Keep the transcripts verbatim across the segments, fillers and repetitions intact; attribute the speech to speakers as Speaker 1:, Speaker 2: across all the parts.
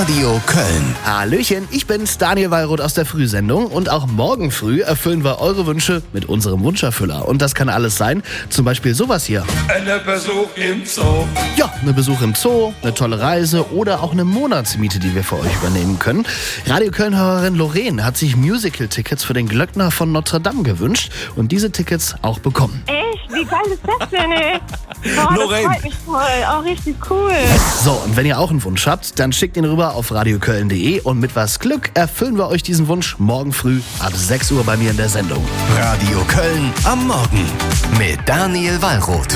Speaker 1: Radio Köln.
Speaker 2: Hallöchen, ich bin's, Daniel Wallroth aus der Frühsendung. Und auch morgen früh erfüllen wir eure Wünsche mit unserem Wunscherfüller. Und das kann alles sein, zum Beispiel sowas hier.
Speaker 3: Ein Besuch im Zoo.
Speaker 2: Ja, ein Besuch im Zoo, eine tolle Reise oder auch eine Monatsmiete, die wir für euch übernehmen können. Radio Köln-Hörerin Lorraine hat sich Musical-Tickets für den Glöckner von Notre Dame gewünscht und diese Tickets auch bekommen.
Speaker 4: Echt? Wie geil ist das denn, ey? Boah,
Speaker 3: Lorraine.
Speaker 4: das freut mich voll. Auch richtig cool.
Speaker 2: So, und wenn ihr auch einen Wunsch habt, dann schickt ihn rüber auf radioköln punkt de und mit was Glück erfüllen wir euch diesen Wunsch morgen früh ab sechs Uhr bei mir in der Sendung.
Speaker 1: Radio Köln am Morgen mit Daniel Wallroth.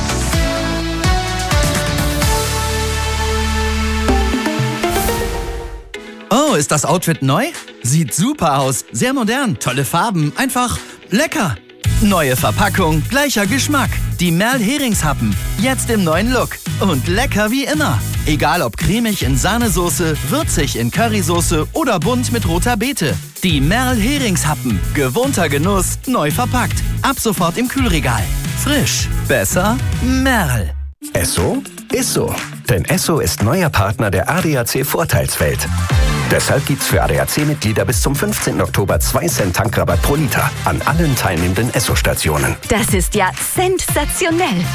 Speaker 5: Oh, ist das Outfit neu? Sieht super aus, sehr modern, tolle Farben, einfach lecker. Neue Verpackung, gleicher Geschmack. Die Merl-Heringshappen, jetzt im neuen Look. Und lecker wie immer. Egal ob cremig in Sahnesoße, würzig in Currysoße oder bunt mit roter Beete. Die Merl-Heringshappen, gewohnter Genuss, neu verpackt. Ab sofort im Kühlregal. Frisch, besser, Merl.
Speaker 6: Esso ist so. Denn Esso ist neuer Partner der A D A C-Vorteilswelt. Deshalb gibt's für A D A C-Mitglieder bis zum fünfzehnten Oktober zwei Cent Tankrabatt pro Liter an allen teilnehmenden Esso-Stationen.
Speaker 7: Das ist ja sensationell.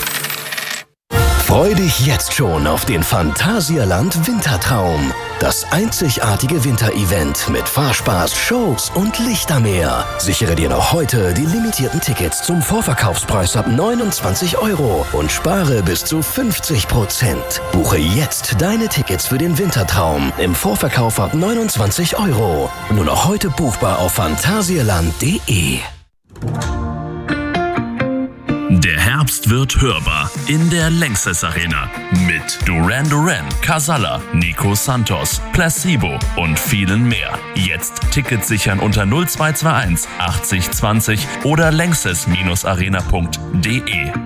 Speaker 1: Freu dich jetzt schon auf den Phantasialand Wintertraum. Das einzigartige Winterevent mit Fahrspaß, Shows und Lichtermeer. Sichere dir noch heute die limitierten Tickets zum Vorverkaufspreis ab neunundzwanzig Euro und spare bis zu fünfzig Prozent. Buche jetzt deine Tickets für den Wintertraum im Vorverkauf ab neunundzwanzig Euro. Nur noch heute buchbar auf phantasialand punkt de.
Speaker 8: Der Herbst wird hörbar in der Lanxess Arena mit Duran Duran, Casalla, Nico Santos, Placebo und vielen mehr. Jetzt Tickets sichern unter null zwei zwei eins achtzig zwanzig oder lanxess arena punkt de.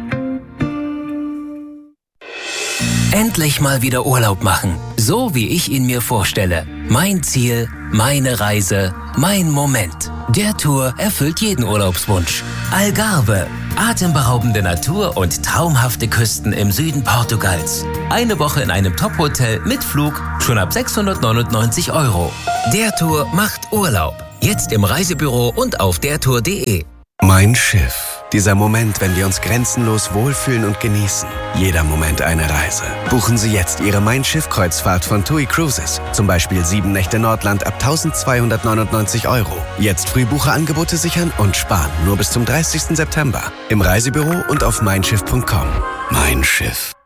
Speaker 9: Endlich mal wieder Urlaub machen, so wie ich ihn mir vorstelle. Mein Ziel, meine Reise, mein Moment. Der Tour erfüllt jeden Urlaubswunsch. Algarve, atemberaubende Natur und traumhafte Küsten im Süden Portugals. Eine Woche in einem Top-Hotel mit Flug schon ab sechshundertneunundneunzig Euro. Der Tour macht Urlaub. Jetzt im Reisebüro und auf der tour punkt de.
Speaker 6: Mein Schiff. Dieser Moment, wenn wir uns grenzenlos wohlfühlen und genießen. Jeder Moment eine Reise. Buchen Sie jetzt Ihre Mein Schiff-Kreuzfahrt von TUI Cruises. Zum Beispiel sieben Nächte Nordland ab eintausendzweihundertneunundneunzig Euro. Jetzt Frühbucherangebote sichern und sparen. Nur bis zum dreißigsten September. Im Reisebüro und auf mein schiff punkt com. Mein Schiff.